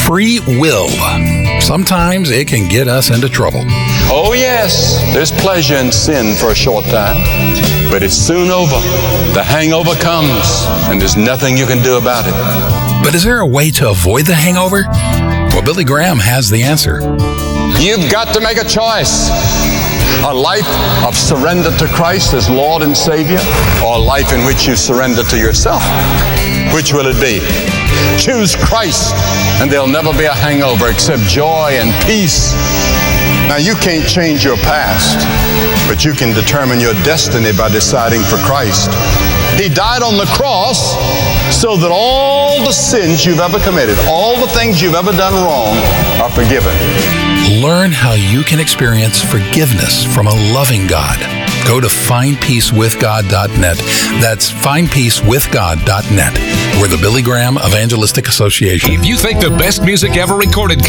Free will. Sometimes it can get us into trouble. Oh yes, there's pleasure in sin for a short time, but it's soon over. The hangover comes, and there's nothing you can do about it. But is there a way to avoid the hangover? Well, Billy Graham has the answer. You've got to make a choice. A life of surrender to Christ as Lord and Savior, or a life in which you surrender to yourself. Which will it be? Choose Christ, and there'll never be a hangover except joy and peace. Now, you can't change your past, but you can determine your destiny by deciding for Christ. He died on the cross so that all the sins you've ever committed, all the things you've ever done wrong, are forgiven. Learn how you can experience forgiveness from a loving God. Go to findpeacewithgod.net. That's findpeacewithgod.net. We're the Billy Graham Evangelistic Association. If you think the best music ever recorded